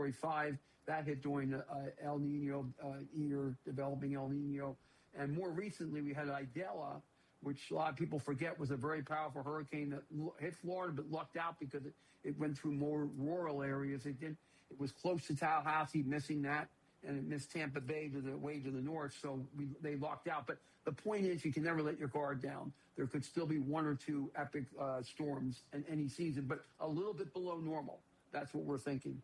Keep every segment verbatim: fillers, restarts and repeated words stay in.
Category five. That hit during uh, El Nino uh, year, developing El Nino. And more recently, we had Idella, which a lot of people forget was a very powerful hurricane that hit Florida, but lucked out because it, it went through more rural areas. It did. It was close to Tallahassee, missing that, and it missed Tampa Bay to the way to the north, so we, they locked out. But the point is, you can never let your guard down. There could still be one or two epic uh, storms in any season, but a little bit below normal. That's what we're thinking.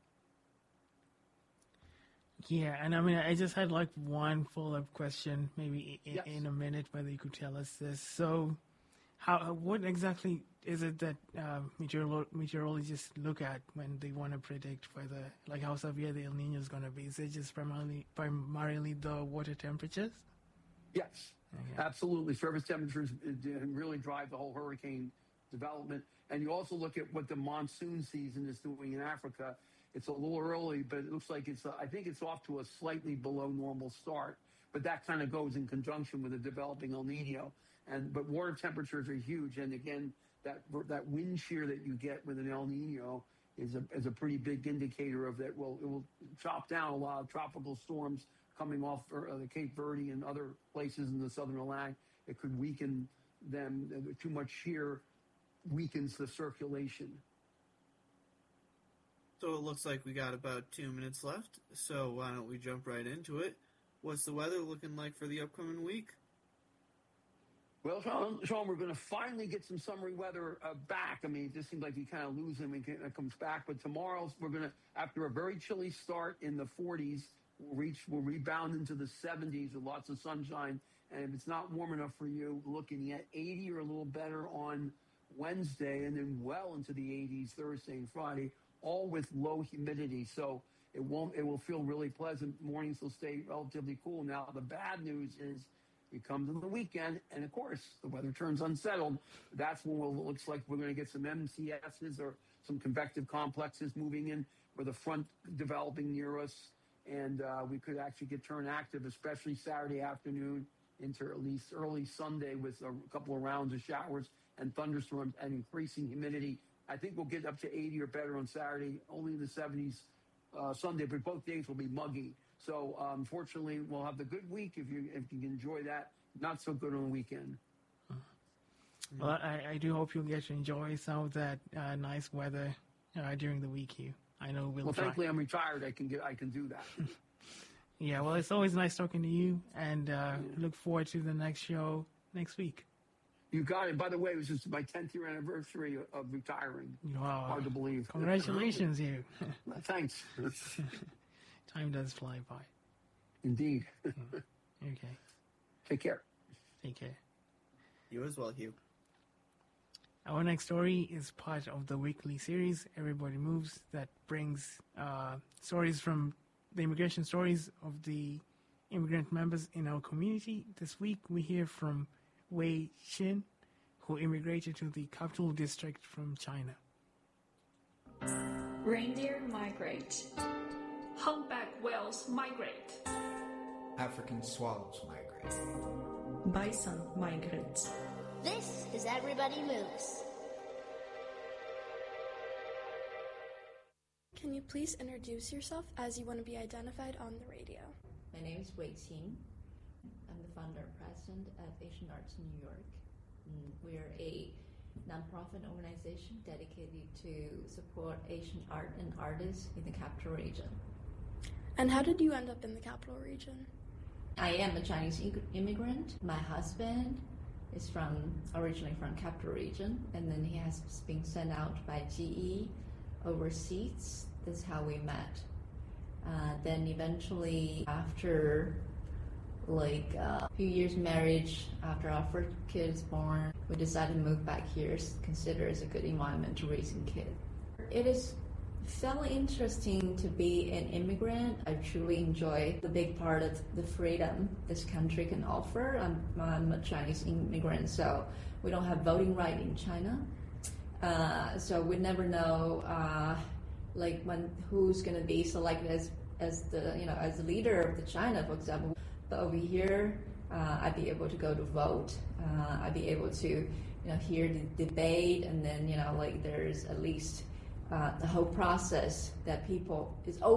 Yeah, and I mean, I just had like one follow-up question, maybe in, yes. in a minute, whether you could tell us this. So, how, what exactly is it that uh, meteorolo- meteorologists look at when they want to predict whether, like, how severe the El Nino is going to be? Is it just primarily primarily the water temperatures? Yes, okay. Absolutely. Surface temperatures really drive the whole hurricane development. And you also look at what the monsoon season is doing in Africa. It's a little early, but it looks like it's, uh, I think it's off to a slightly below normal start. But that kind of goes in conjunction with the developing El Nino. And but water temperatures are huge. And again, that that wind shear that you get with an El Nino is a, is a pretty big indicator of that. Well, it will chop down a lot of tropical storms coming off uh, the Cape Verde and other places in the southern Atlantic. It could weaken them. Too much shear weakens the circulation. So it looks like we got about two minutes left, so why don't we jump right into it? What's the weather looking like for the upcoming week? Well, Sean, Sean we're going to finally get some summery weather uh, back. I mean, it just seems like you kind of lose them and it comes back. But tomorrow, we're going to, after a very chilly start in the forties, we'll reach, we'll rebound into the seventies with lots of sunshine. And if it's not warm enough for you, looking at eighty or a little better on Wednesday, and then well into the eighties Thursday and Friday, all with low humidity. So it won't, it will feel really pleasant. Mornings will stay relatively cool. Now, the bad news is we come to the weekend, and of course, the weather turns unsettled. That's when we'll, it looks like we're going to get some M C S's or some convective complexes moving in with a front developing near us. And uh, we could actually get turned active, especially Saturday afternoon into at least early Sunday with a couple of rounds of showers and thunderstorms and increasing humidity. I think we'll get up to eighty or better on Saturday, only in the seventies uh, Sunday, but both days will be muggy. So, uh, unfortunately, we'll have the good week if you if you can enjoy that. Not so good on the weekend. Well, I, I do hope you'll get to enjoy some of that uh, nice weather uh, during the week, Hugh. I know we'll Well, try. thankfully, I'm retired. I can get I can do that. Yeah, well, it's always nice talking to you, and uh, yeah. look forward to the next show next week. You got it. By the way, it was just my tenth year anniversary of retiring. Wow. Hard to believe. Congratulations, you. Thanks. Time does fly by. Indeed. Okay. Take care. Take care. You as well, Hugh. Our next story is part of the weekly series, Everybody Moves, that brings uh, stories from the immigration stories of the immigrant members in our community. This week, we hear from Wei Xin, who immigrated to the capital district from China. Reindeer migrate. Humpback whales migrate. African swallows migrate. Bison migrate. This is Everybody Moves. Can you please introduce yourself as you want to be identified on the radio? My name is Wei Xin. I'm the founder and president of Asian Arts in New York. We are a nonprofit organization dedicated to support Asian art and artists in the capital region. And how did you end up in the capital region? I am a Chinese immigrant. My husband is from originally from capital region, and then he has been sent out by G E overseas. That's how we met. Uh, then eventually, after like uh, a few years marriage, after our first kid is born, we decided to move back here, consider as a good environment to raise a kid. It is fairly interesting to be an immigrant. I truly enjoy the big part of the freedom this country can offer. I'm, I'm a Chinese immigrant, so we don't have voting right in China. Uh, so we never know, uh, like when who's going to be selected as as the you know as the leader of the China, for example. But over here, uh, I'd be able to go to vote. Uh, I'd be able to you know hear the debate, and then you know like there's at least uh, the whole process that people is open.